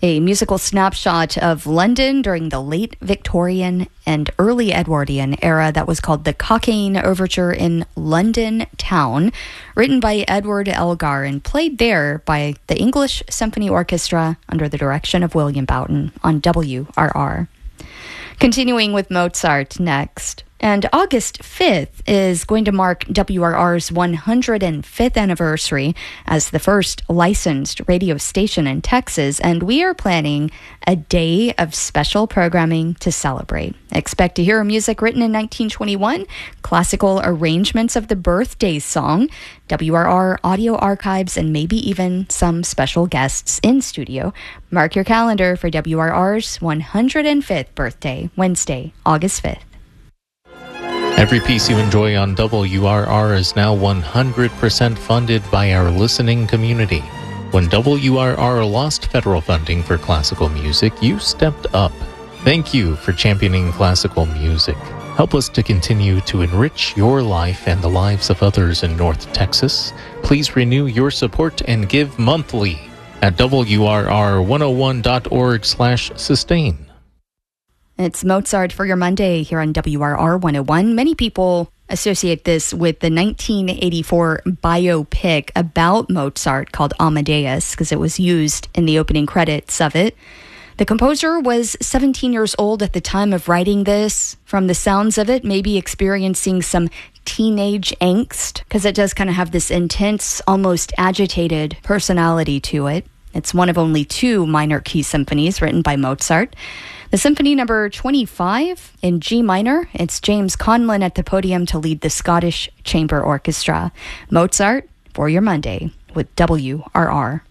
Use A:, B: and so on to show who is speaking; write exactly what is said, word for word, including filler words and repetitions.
A: A musical snapshot of London during the late Victorian and early Edwardian era that was called the Cockaigne Overture in London Town, written by Edward Elgar and played there by the English Symphony Orchestra under the direction of William Boughton on W R R. Continuing with Mozart next. And August fifth is going to mark W R R's one hundred fifth anniversary as the first licensed radio station in Texas, and we are planning a day of special programming to celebrate. Expect to hear music written in nineteen twenty-one, classical arrangements of the birthday song, W R R audio archives, and maybe even some special guests in studio. Mark your calendar for W R R's one hundred fifth birthday, Wednesday, August fifth.
B: Every piece you enjoy on W R R is now one hundred percent funded by our listening community. When W R R lost federal funding for classical music, you stepped up. Thank you for championing classical music. Help us to continue to enrich your life and the lives of others in North Texas. Please renew your support and give monthly at W R R one oh one dot org slash sustain.
A: It's Mozart for your Monday here on W R R one oh one. Many people associate this with the nineteen eighty-four biopic about Mozart called Amadeus because it was used in the opening credits of it. The composer was seventeen years old at the time of writing this. From the sounds of it, maybe experiencing some teenage angst because it does kind of have this intense, almost agitated personality to it. It's one of only two minor key symphonies written by Mozart. The Symphony Number twenty-five in G minor, it's James Conlon at the podium to lead the Scottish Chamber Orchestra. Mozart for your Monday with W R R.